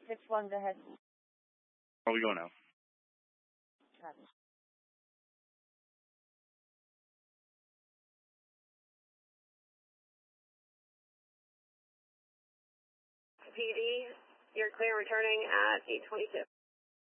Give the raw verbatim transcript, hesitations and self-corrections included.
six one, go ahead. Where are we going now? Copy. P D, you're clear returning at eight twenty-two.